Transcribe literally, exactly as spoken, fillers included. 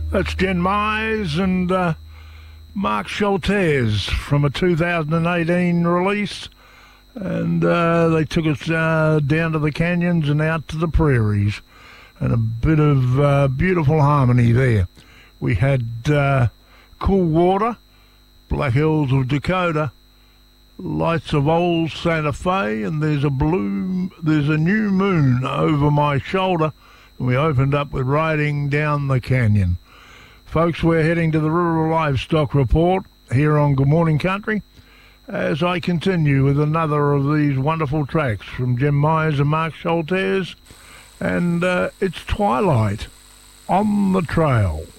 That's Jen Mize and uh, Mark Schultes from a two thousand eighteen release. And uh, they took us uh, down to the canyons and out to the prairies. And a bit of uh, beautiful harmony there. We had uh, Cool Water, Black Hills of Dakota, Lights of Old Santa Fe, and there's a blue, there's a new moon over my shoulder. And we opened up with Riding Down the Canyon. Folks, we're heading to the Rural Livestock Report here on Good Morning Country as I continue with another of these wonderful tracks from Jim Myers and Mark Schultes. And uh, it's Twilight on the Trail.